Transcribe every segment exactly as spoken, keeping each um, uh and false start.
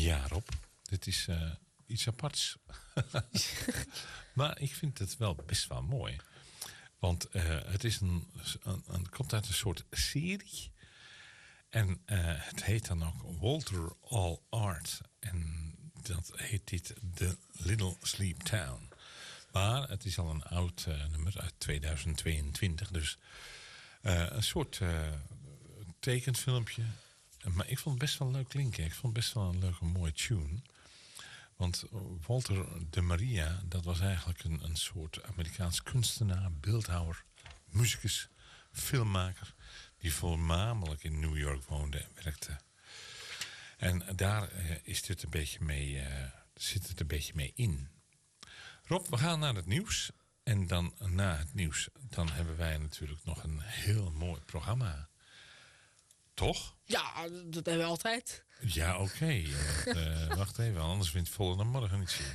Ja, Rob. Dit is uh, iets aparts. Maar ik vind het wel best wel mooi. Want uh, het is een, een, een, komt uit een soort serie. En uh, het heet dan ook Walter All Art. En dat heet dit The Little Sleep Town. Maar het is al een oud uh, nummer uit tweeduizend tweeëntwintig. Dus uh, een soort uh, tekenfilmpje. Maar ik vond het best wel leuk klinken. Ik vond het best wel een leuke, mooie tune. Want Walter de Maria, dat was eigenlijk een, een soort Amerikaans kunstenaar, beeldhouwer, muzikus, filmmaker, die voornamelijk in New York woonde en werkte. En daar uh, is dit een beetje mee, uh, zit het een beetje mee in. Rob, we gaan naar het nieuws. En dan na het nieuws, dan hebben wij natuurlijk nog een heel mooi programma. Toch? Ja, dat hebben we altijd. Ja, oké. Okay. Uh, wacht even, anders vindt het voller dan morgen niet zien.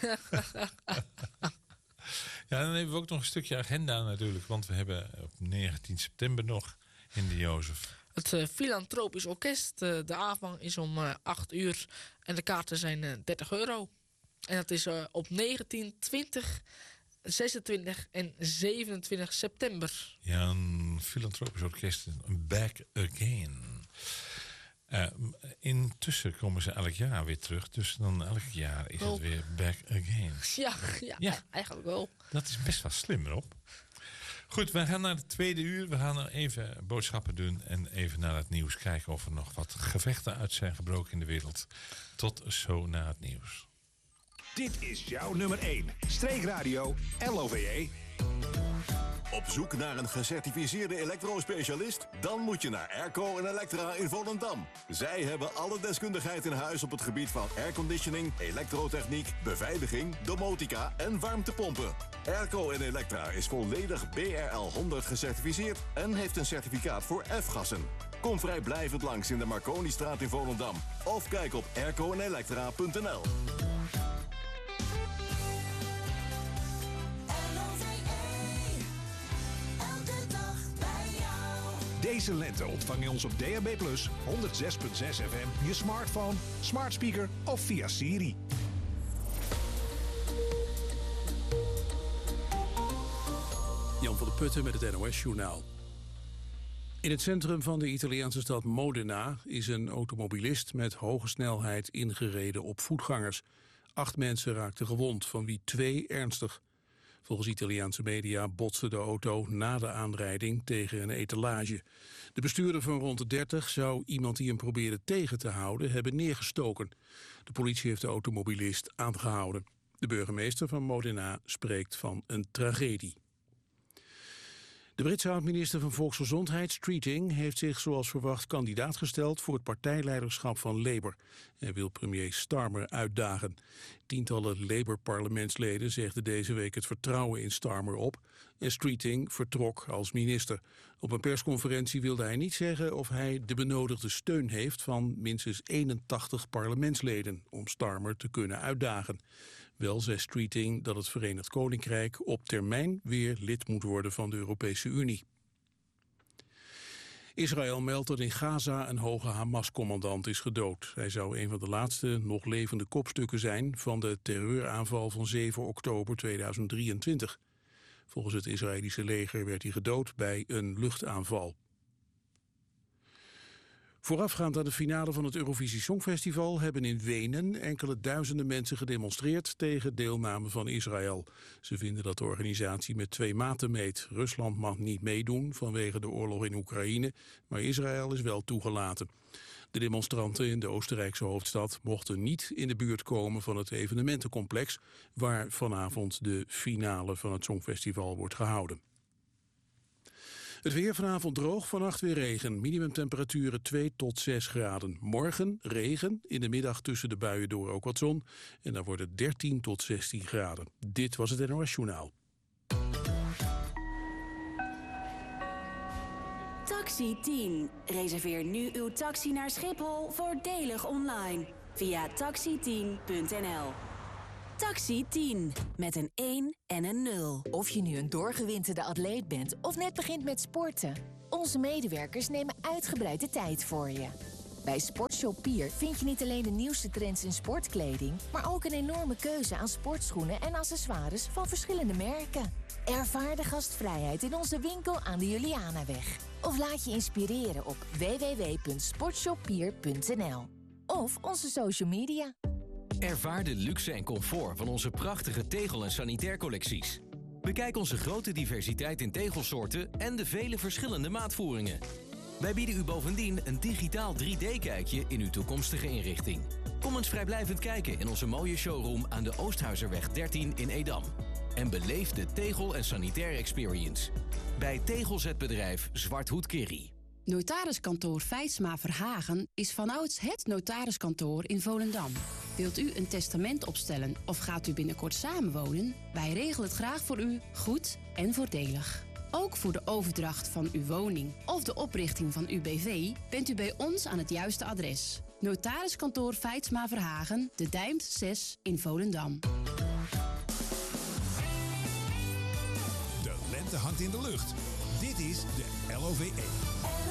Ja, dan hebben we ook nog een stukje agenda natuurlijk. Want we hebben op negentien september nog in de Jozef. Het uh, Filantropisch Orkest. Uh, de aanvang is om uh, acht uur. En de kaarten zijn uh, dertig euro. En dat is uh, op negentien, twintig, zesentwintig en zevenentwintig september. Ja, een Filantropisch Orkest. Back Again. Uh, intussen komen ze elk jaar weer terug. Dus dan elk jaar is oh. het weer Back Again. Ja, ja, ja, eigenlijk wel. Dat is best wel slim, Rob. Goed, we gaan naar het tweede uur. We gaan even boodschappen doen en even naar het nieuws kijken of er nog wat gevechten uit zijn gebroken in de wereld. Tot zo na het nieuws. Dit is jouw nummer één. Streekradio L O V E. Op zoek naar een gecertificeerde elektrospecialist? Dan moet je naar Airco en Electra in Volendam. Zij hebben alle deskundigheid in huis op het gebied van airconditioning, elektrotechniek, beveiliging, domotica en warmtepompen. Airco en Electra is volledig B R L honderd gecertificeerd en heeft een certificaat voor F-gassen. Kom vrijblijvend langs in de Marconistraat in Volendam. Of kijk op airco en electra punt n l. Deze lente ontvang je ons op D A B plus, honderd zes komma zes F M, je smartphone, smart speaker of via Siri. Jan van der Putten met het N O S-journaal. In het centrum van de Italiaanse stad Modena is een automobilist met hoge snelheid ingereden op voetgangers. Acht mensen raakten gewond, van wie twee ernstig. Volgens Italiaanse media botste de auto na de aanrijding tegen een etalage. De bestuurder van rond de dertig zou iemand die hem probeerde tegen te houden hebben neergestoken. De politie heeft de automobilist aangehouden. De burgemeester van Modena spreekt van een tragedie. De Britse oud-minister van Volksgezondheid, Streeting, heeft zich zoals verwacht kandidaat gesteld voor het partijleiderschap van Labour. Hij wil premier Starmer uitdagen. Tientallen Labour-parlementsleden zegden deze week het vertrouwen in Starmer op en Streeting vertrok als minister. Op een persconferentie wilde hij niet zeggen of hij de benodigde steun heeft van minstens eenentachtig parlementsleden om Starmer te kunnen uitdagen. Wel zei Streeting dat het Verenigd Koninkrijk op termijn weer lid moet worden van de Europese Unie. Israël meldt dat in Gaza een hoge Hamas-commandant is gedood. Hij zou een van de laatste nog levende kopstukken zijn van de terreuraanval van zeven oktober tweeduizend drieëntwintig. Volgens het Israëlische leger werd hij gedood bij een luchtaanval. Voorafgaand aan de finale van het Eurovisie Songfestival hebben in Wenen enkele duizenden mensen gedemonstreerd tegen deelname van Israël. Ze vinden dat de organisatie met twee maten meet. Rusland mag niet meedoen vanwege de oorlog in Oekraïne, maar Israël is wel toegelaten. De demonstranten in de Oostenrijkse hoofdstad mochten niet in de buurt komen van het evenementencomplex, waar vanavond de finale van het Songfestival wordt gehouden. Het weer vanavond droog, vannacht weer regen. Minimumtemperaturen twee tot zes graden. Morgen regen, in de middag tussen de buien door ook wat zon. En dan wordt het dertien tot zestien graden. Dit was het N O S-journaal. Taxi tien. Reserveer nu uw taxi naar Schiphol voordelig online. Via taxi tien punt n l. Taxi tien, met een één en een nul. Of je nu een doorgewinterde atleet bent of net begint met sporten. Onze medewerkers nemen uitgebreid de tijd voor je. Bij Sportshop Pier vind je niet alleen de nieuwste trends in sportkleding, maar ook een enorme keuze aan sportschoenen en accessoires van verschillende merken. Ervaar de gastvrijheid in onze winkel aan de Julianaweg. Of laat je inspireren op w w w punt sportshoppier punt n l. Of onze social media. Ervaar de luxe en comfort van onze prachtige tegel- en sanitair collecties. Bekijk onze grote diversiteit in tegelsoorten en de vele verschillende maatvoeringen. Wij bieden u bovendien een digitaal drie D-kijkje in uw toekomstige inrichting. Kom eens vrijblijvend kijken in onze mooie showroom aan de Oosthuizerweg dertien in Edam. En beleef de tegel- en sanitair experience. Bij Tegelzetbedrijf Zwarthoed Kerry. Notariskantoor Feitsma Verhagen is vanouds het notariskantoor in Volendam. Wilt u een testament opstellen of gaat u binnenkort samenwonen? Wij regelen het graag voor u, goed en voordelig. Ook voor de overdracht van uw woning of de oprichting van uw B V bent u bij ons aan het juiste adres. Notariskantoor Feitsma Verhagen, de Dijmt zes in Volendam. De lente hangt in de lucht. Dit is de L O V E.